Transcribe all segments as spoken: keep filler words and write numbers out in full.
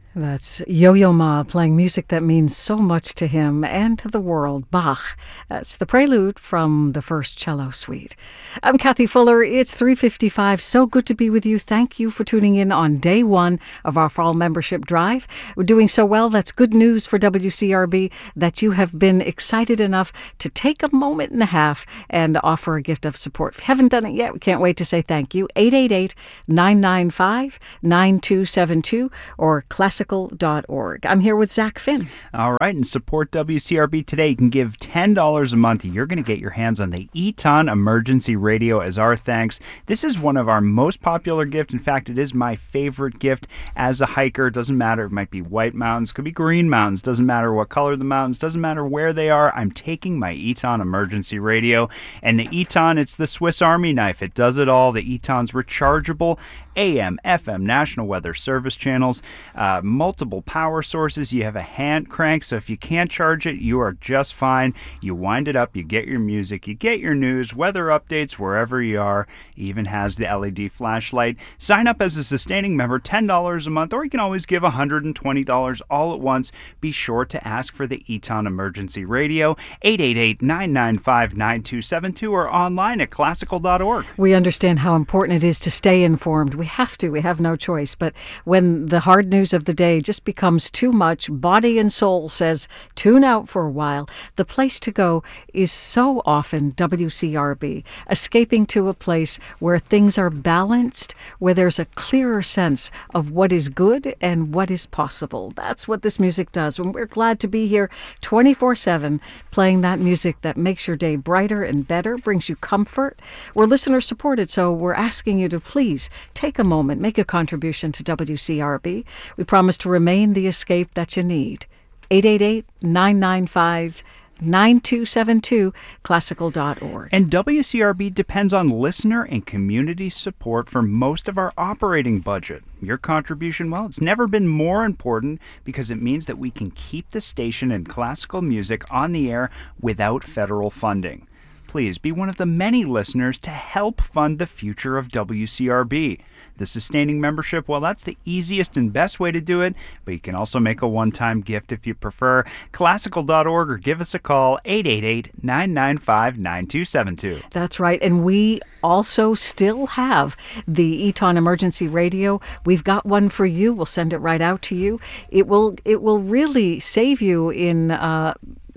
That's Yo-Yo Ma playing music that means so much to him and to the world. Bach. That's the prelude from the first cello suite. I'm Kathy Fuller. It's three fifty-five. So good to be with you. Thank you for tuning in on day one of our fall membership drive. We're doing so well. That's good news for W C R B that you have been excited enough to take a moment and a half and offer a gift of support. If you haven't done it yet, we can't wait to say thank you. eight eight eight, nine nine five, nine two seven two or classical dot org. I'm here with Zach Finn. All right, and support W C R B today. You can give ten dollars a month. You're going to get your hands on the Eton Emergency Radio as our thanks. This is one of our most popular gifts. In fact, it is my favorite gift as a hiker. It doesn't matter. It might be white mountains, could be green mountains. Doesn't matter what color the mountains. Doesn't matter where they are. I'm taking my Eton Emergency Radio. And the Eton, it's the Swiss Army knife. It does it all. The Eton's rechargeable A M, F M, National Weather Service channels, uh, multiple power sources. You have a hand crank, so if you can't charge it, you are just fine. You wind it up, you get your music, you get your news, weather updates wherever you are. Even has the L E D flashlight. Sign up as a sustaining member, ten dollars a month, or you can always give one hundred twenty dollars all at once. Be sure to ask for the Eton Emergency Radio, eight eight eight, nine nine five, nine two seven two, or online at classical dot org. We understand how important it is to stay informed. We have to. We have no choice. But when the hard news of the day just becomes too much, body and soul says, tune out for a while. The place to go is so often W C R B, escaping to a place where things are balanced, where there's a clearer sense of what is good and what is possible. That's what this music does. And we're glad to be here twenty-four seven, playing that music that makes your day brighter and better, brings you comfort. We're listener supported, so we're asking you to please take a moment, make a contribution to W C R B. We promise to remain the escape that you need. eight eight eight, nine nine five, nine two seven two, classical dot org. And W C R B depends on listener and community support for most of our operating budget. Your contribution, well, it's never been more important because it means that we can keep the station and classical music on the air without federal funding. Please be one of the many listeners to help fund the future of W C R B. The sustaining membership, well, that's the easiest and best way to do it, but you can also make a one-time gift if you prefer. classical dot org or give us a call, eight eight eight, nine nine five, nine two seven two. That's right, and we also still have the Eton Emergency Radio. We've got one for you. We'll send it right out to you. It will, it will really save you in Uh,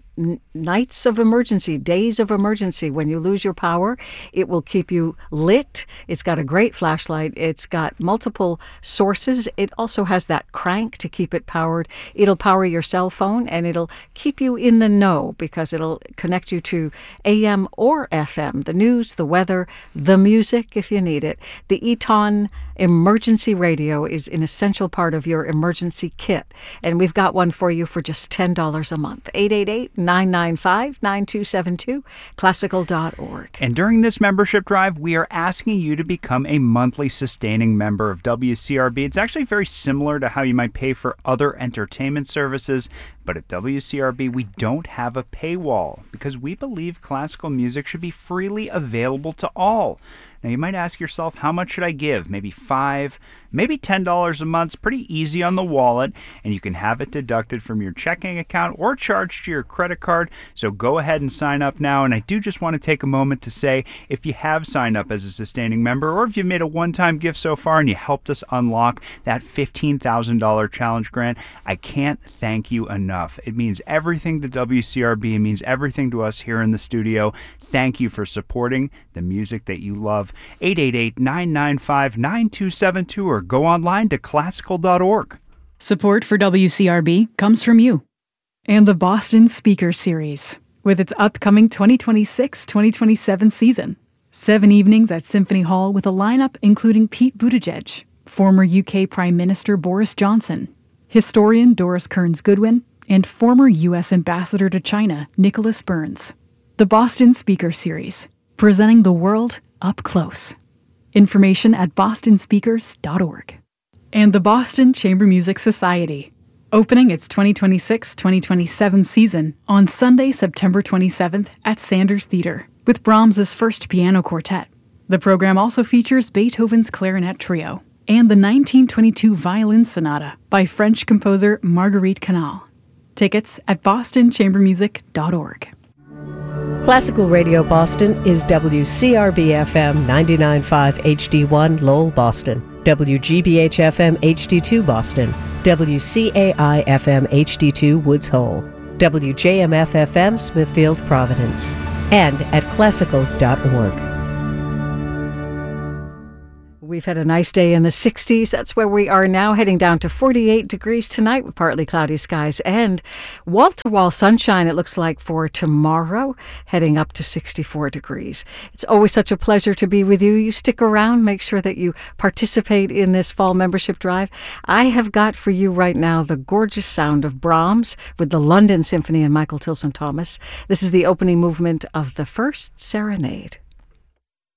nights of emergency, days of emergency. When you lose your power, it will keep you lit. It's got a great flashlight. It's got multiple sources. It also has that crank to keep it powered. It'll power your cell phone, and it'll keep you in the know because it'll connect you to A M or F M, the news, the weather, the music if you need it. The Eton Emergency Radio is an essential part of your emergency kit, and we've got one for you for just ten dollars a month. eight eight eight, nine nine five, nine two seven two, classical dot org. And during this membership drive, we are asking you to become a monthly sustaining member of W C R B. It's actually very similar to how you might pay for other entertainment services, but at W C R B, we don't have a paywall because we believe classical music should be freely available to all. Now, you might ask yourself, how much should I give? Maybe five, maybe ten dollars a month. It's pretty easy on the wallet, and you can have it deducted from your checking account or charged to your credit card. So go ahead and sign up now. And I do just want to take a moment to say, if you have signed up as a sustaining member, or if you've made a one-time gift so far and you helped us unlock that fifteen thousand dollars challenge grant, I can't thank you enough. It means everything to W C R B. It means everything to us here in the studio. Thank you for supporting the music that you love. eight eight eight, nine nine five, nine two seven two or go online to classical dot org. Support for W C R B comes from you. And the Boston Speaker Series, with its upcoming twenty twenty-six twenty twenty-seven season. Seven evenings at Symphony Hall with a lineup including Pete Buttigieg, former U K Prime Minister Boris Johnson, historian Doris Kearns Goodwin, and former U S Ambassador to China Nicholas Burns. The Boston Speaker Series, presenting the world up close. Information at boston speakers dot org. And the Boston Chamber Music Society, opening its twenty twenty-six twenty twenty-seven season on Sunday, September twenty-seventh at Sanders Theater with Brahms's First Piano Quartet. The program also features Beethoven's Clarinet Trio, and the nineteen twenty-two Violin Sonata by French composer Marguerite Canal. Tickets at boston chamber music dot org. Classical Radio Boston is W C R B F M ninety-nine point five H D one Lowell, Boston, W G B H F M H D two Boston, W C A I F M H D two Woods Hole, W J M F F M Smithfield, Providence, and at classical dot org. We've had a nice day in the sixties. That's where we are now, heading down to forty-eight degrees tonight with partly cloudy skies and wall-to-wall sunshine, it looks like, for tomorrow, heading up to sixty-four degrees. It's always such a pleasure to be with you. You stick around. Make sure that you participate in this fall membership drive. I have got for you right now the gorgeous sound of Brahms with the London Symphony and Michael Tilson Thomas. This is the opening movement of the First Serenade.